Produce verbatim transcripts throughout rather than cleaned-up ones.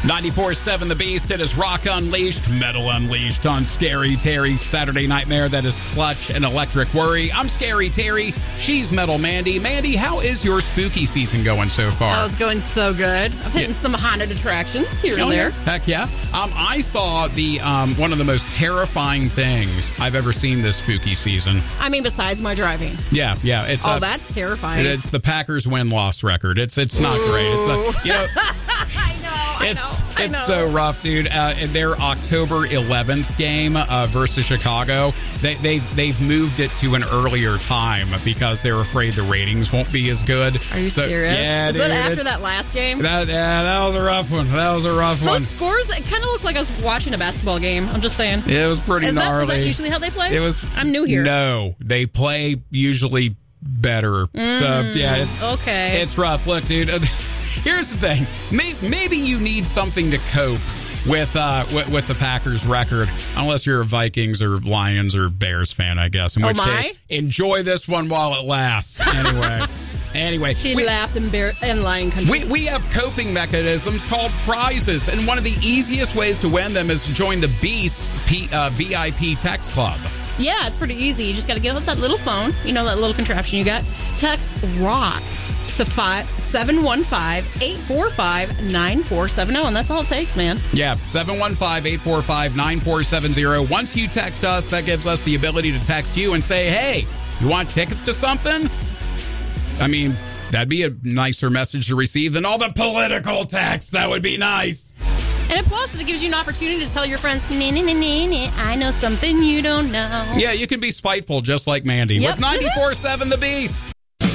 ninety-four seven The Beast. It is Rock Unleashed, Metal Unleashed on Scary Terry's Saturday Nightmare. That is Clutch and Electric Worry. I'm Scary Terry. She's Metal Mandy. Mandy, how is your spooky season going so far? Oh, it's going so good. I'm hitting yeah. some haunted attractions here oh, and there. Heck yeah. Um, I saw the um, one of the most terrifying things I've ever seen this spooky season. I mean, besides my driving. Yeah, yeah. It's oh, a, that's terrifying. It's the Packers win-loss record. It's it's not Ooh. great. It's a, you know, I know. It's I know, it's I know. so rough, dude. Uh, in their October eleventh game uh, versus Chicago, they they they've moved it to an earlier time because they're afraid the ratings won't be as good. Are you so, serious? Yeah, Is dude, that after that last game? That yeah, that was a rough one. That was a rough Those one. scores, it kind of looked like I was watching a basketball game. I'm just saying. It was pretty is gnarly. That, is that usually how they play? It was. I'm new here. No, they play usually better. Mm, so yeah, it's okay. It's rough. Look, dude. Here's the thing. Maybe you need something to cope with uh, with, with the Packers record, unless you're a Vikings or Lions or Bears fan, I guess. In oh which my? case, enjoy this one while it lasts. Anyway. Anyway, she we, laughed in, bear, in Lion Country. We, we have coping mechanisms called prizes, and one of the easiest ways to win them is to join the Beast P, uh, V I P Text Club. Yeah, it's pretty easy. You just got to get out that little phone, you know, that little contraption you got. Text ROCK to five seven one five eight four five nine four seven zero, and that's all it takes, man. Yeah, seven one five eight four five nine four seven zero. Once you text us, that gives us the ability to text you and say, hey, you want tickets to something? I mean, that'd be a nicer message to receive than all the political texts. That would be nice. And it plus, it gives you an opportunity to tell your friends, nah, nah, nah, nah, nah, I know something you don't know. Yeah, you can be spiteful just like Mandy. Yep. With ninety-four seven The Beast.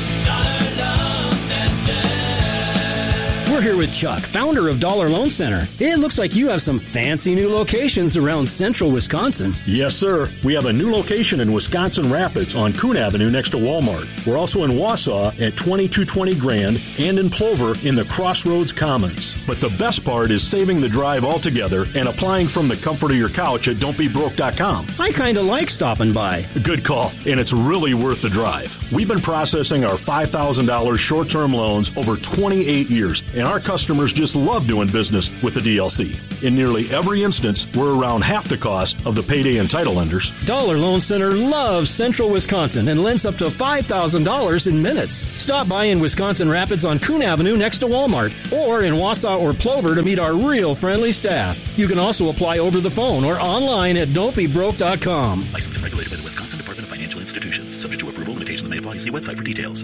We're here with Chuck, founder of Dollar Loan Center. It looks like you have some fancy new locations around central Wisconsin. Yes, sir. We have a new location in Wisconsin Rapids on Coon Avenue next to Walmart. We're also in Wausau at twenty-two twenty Grand and in Plover in the Crossroads Commons. But the best part is saving the drive altogether and applying from the comfort of your couch at don't be broke dot com. I kind of like stopping by. Good call, and it's really worth the drive. We've been processing our five thousand dollars short-term loans over twenty-eight years, and our customers just love doing business with the D L C. In nearly every instance, we're around half the cost of the payday and title lenders. Dollar Loan Center loves central Wisconsin and lends up to five thousand dollars in minutes. Stop by in Wisconsin Rapids on Coon Avenue next to Walmart, or in Wausau or Plover to meet our real friendly staff. You can also apply over the phone or online at don't be broke dot com. Licensed and regulated by the Wisconsin Department of Financial Institutions. Subject to approval, limitations may apply. See website for details.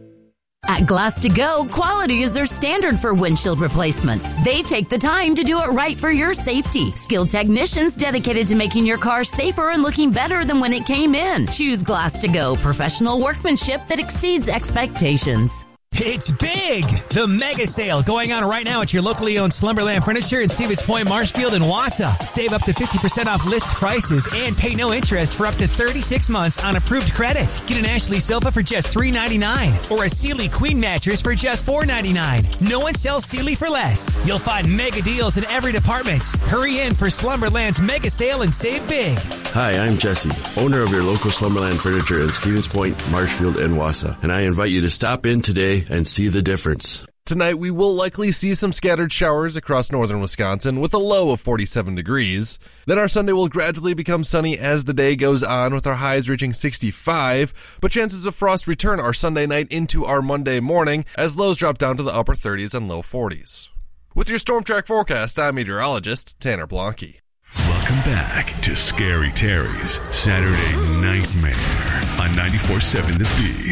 At Glass to Go, quality is their standard for windshield replacements. They take the time to do it right for your safety. Skilled technicians dedicated to making your car safer and looking better than when it came in. Choose Glass to Go, professional workmanship that exceeds expectations. It's big! The mega sale going on right now at your locally owned Slumberland Furniture in Stevens Point, Marshfield, and Wausau. Save up to fifty percent off list prices and pay no interest for up to thirty-six months on approved credit. Get an Ashley sofa for just three ninety-nine or a Sealy Queen mattress for just four ninety-nine. No one sells Sealy for less. You'll find mega deals in every department. Hurry in for Slumberland's mega sale and save big. Hi, I'm Jesse, owner of your local Slumberland Furniture in Stevens Point, Marshfield, and Wausau, and I invite you to stop in today and see the difference. Tonight, we will likely see some scattered showers across northern Wisconsin with a low of forty-seven degrees. Then our Sunday will gradually become sunny as the day goes on, with our highs reaching sixty-five, but chances of frost return our Sunday night into our Monday morning as lows drop down to the upper thirties and low forties. With your Storm Track forecast, I'm meteorologist Tanner Blanke. Welcome back to Scary Terry's Saturday Nightmare on ninety-four seven The Beast.